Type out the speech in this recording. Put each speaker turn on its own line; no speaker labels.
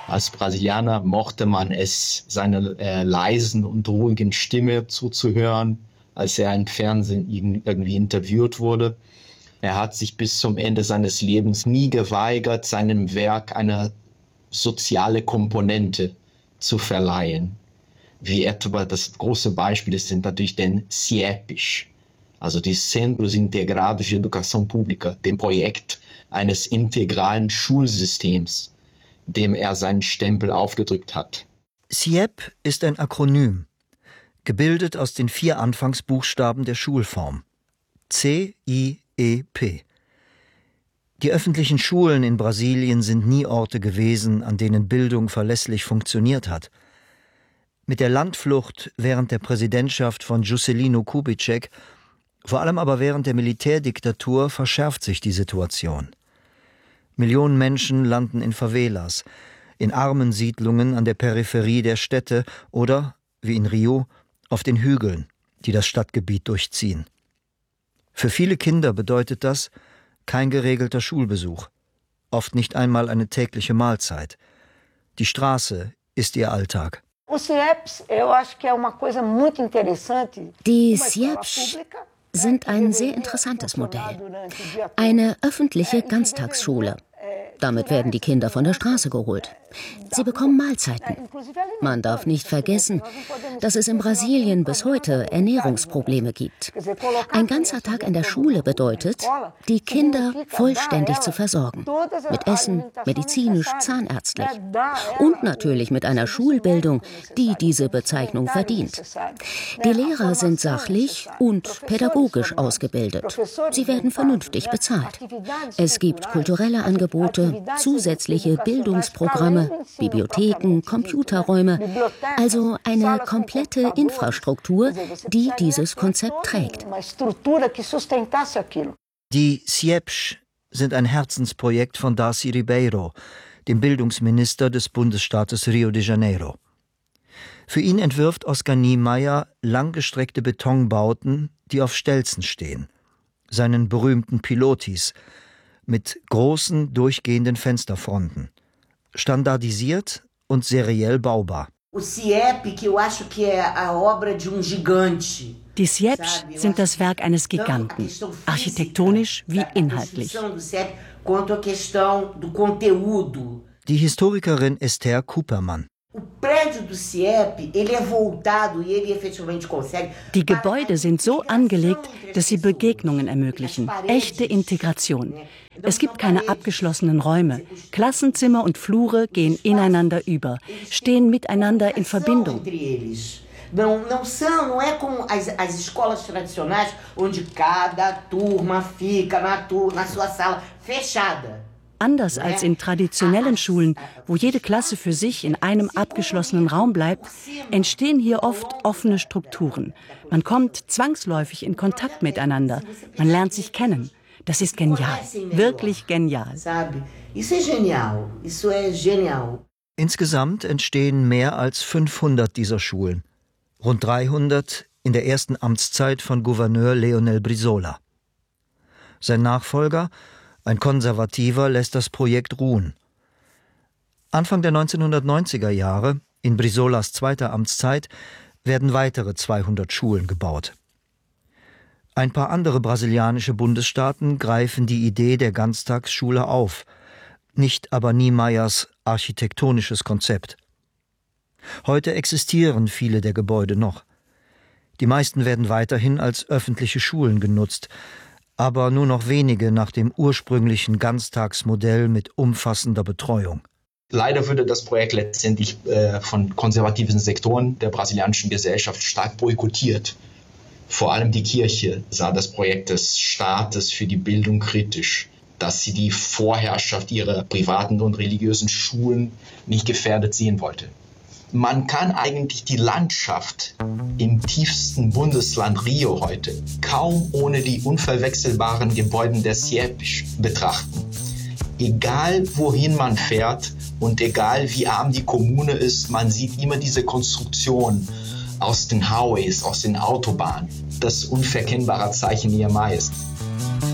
Als Brasilianer mochte man es, seiner leisen und ruhigen Stimme zuzuhören, als er im Fernsehen irgendwie interviewt wurde. Er hat sich bis zum Ende seines Lebens nie geweigert, seinem Werk eine soziale Komponente zu verleihen. Wie etwa das große Beispiel sind natürlich den CIEPs, also die Centros Integrados de Educação Pública, dem Projekt eines integralen Schulsystems, dem er seinen Stempel aufgedrückt hat.
CIEP ist ein Akronym, gebildet aus den 4 Anfangsbuchstaben der Schulform. C-I-E-P. Die öffentlichen Schulen in Brasilien sind nie Orte gewesen, an denen Bildung verlässlich funktioniert hat. Mit der Landflucht während der Präsidentschaft von Juscelino Kubitschek, vor allem aber während der Militärdiktatur, verschärft sich die Situation. Millionen Menschen landen in Favelas, in armen Siedlungen an der Peripherie der Städte oder, wie in Rio, auf den Hügeln, die das Stadtgebiet durchziehen. Für viele Kinder bedeutet das kein geregelter Schulbesuch, oft nicht einmal eine tägliche Mahlzeit. Die Straße ist ihr Alltag.
Die CIEPs sind ein sehr interessantes Modell. Eine öffentliche Ganztagsschule. Damit werden die Kinder von der Straße geholt. Sie bekommen Mahlzeiten. Man darf nicht vergessen, dass es in Brasilien bis heute Ernährungsprobleme gibt. Ein ganzer Tag in der Schule bedeutet, die Kinder vollständig zu versorgen. Mit Essen, medizinisch, zahnärztlich. Und natürlich mit einer Schulbildung, die diese Bezeichnung verdient. Die Lehrer sind sachlich und pädagogisch ausgebildet. Sie werden vernünftig bezahlt. Es gibt kulturelle Angebote, zusätzliche Bildungsprogramme, Bibliotheken, Computerräume, also eine komplette Infrastruktur, die dieses Konzept trägt.
Die CIEPs sind ein Herzensprojekt von Darcy Ribeiro, dem Bildungsminister des Bundesstaates Rio de Janeiro. Für ihn entwirft Oscar Niemeyer langgestreckte Betonbauten, die auf Stelzen stehen, seinen berühmten Pilotis, mit großen, durchgehenden Fensterfronten. Standardisiert und seriell baubar.
Die CIEPs sind das Werk eines Giganten, architektonisch wie inhaltlich.
Die Historikerin Esther Kupermann.
Die Gebäude sind so angelegt, dass sie Begegnungen ermöglichen, echte Integration. Es gibt keine abgeschlossenen Räume. Klassenzimmer und Flure gehen ineinander über, stehen miteinander in Verbindung.
Não é como as escolas tradicionais, onde cada turma fica na sua sala fechada.
Anders als in traditionellen Schulen, wo jede Klasse für sich in einem abgeschlossenen Raum bleibt, entstehen hier oft offene Strukturen. Man kommt zwangsläufig in Kontakt miteinander. Man lernt sich kennen. Das ist genial, wirklich genial.
Insgesamt entstehen mehr als 500 dieser Schulen. Rund 300 in der ersten Amtszeit von Gouverneur Leonel Brizola. Sein Nachfolger, ein Konservativer, lässt das Projekt ruhen. Anfang der 1990er Jahre, in Brizolas zweiter Amtszeit, werden weitere 200 Schulen gebaut. Ein paar andere brasilianische Bundesstaaten greifen die Idee der Ganztagsschule auf, nicht aber Niemeyers architektonisches Konzept. Heute existieren viele der Gebäude noch. Die meisten werden weiterhin als öffentliche Schulen genutzt, aber nur noch wenige nach dem ursprünglichen Ganztagsmodell mit umfassender Betreuung.
Leider wurde das Projekt letztendlich von konservativen Sektoren der brasilianischen Gesellschaft stark boykottiert. Vor allem die Kirche sah das Projekt des Staates für die Bildung kritisch, dass sie die Vorherrschaft ihrer privaten und religiösen Schulen nicht gefährdet sehen wollte. Man kann eigentlich die Landschaft im tiefsten Bundesland Rio heute kaum ohne die unverwechselbaren Gebäude der CIEPs betrachten. Egal wohin man fährt und egal wie arm die Kommune ist, man sieht immer diese Konstruktion aus den Highways, aus den Autobahnen, das unverkennbare Zeichen Niemeyers.